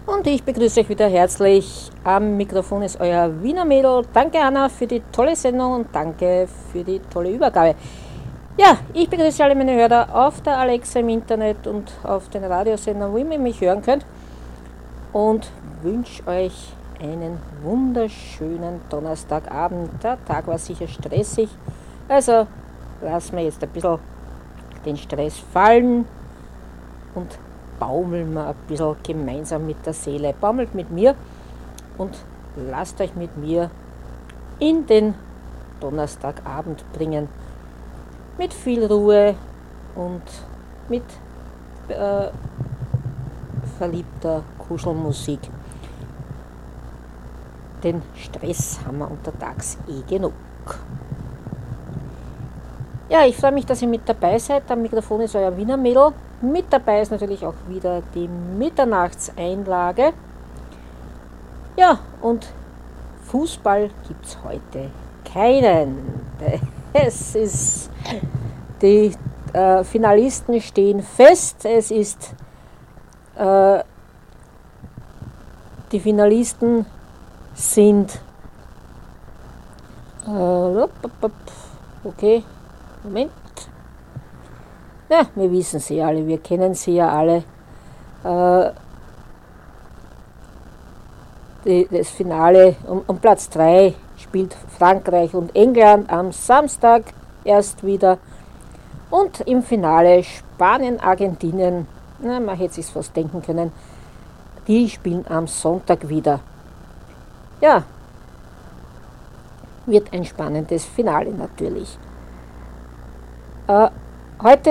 Und ich begrüße euch wieder herzlich. Am Mikrofon ist euer Wiener Mädel. Danke Anna für die tolle Sendung und danke für die tolle Übergabe. Ja, ich begrüße alle meine Hörer auf der Alexa im Internet und auf den Radiosendern, wo ihr mich hören könnt. Und wünsche euch einen wunderschönen Donnerstagabend. Der Tag war sicher stressig, also lassen wir jetzt ein bisschen den Stress fallen und baumeln wir ein bisschen gemeinsam mit der Seele. Baumelt mit mir und lasst euch mit mir in den Donnerstagabend bringen. Mit viel Ruhe und mit verliebter Kuschelmusik. Den Stress haben wir untertags genug. Ja, ich freue mich, dass ihr mit dabei seid. Am Mikrofon ist euer Wiener Mädel. Mit dabei ist natürlich auch wieder die Mitternachtseinlage. Ja, und Fußball gibt es heute keinen. Es ist, die Finalisten stehen fest. Die Finalisten sind, okay, Moment. Ja, wir wissen sie alle, wir kennen sie ja alle. Das Finale um Platz 3 spielt Frankreich und England am Samstag erst wieder. Und im Finale Spanien, Argentinien, man hätte sich fast denken können, die spielen am Sonntag wieder. Ja, wird ein spannendes Finale natürlich. Heute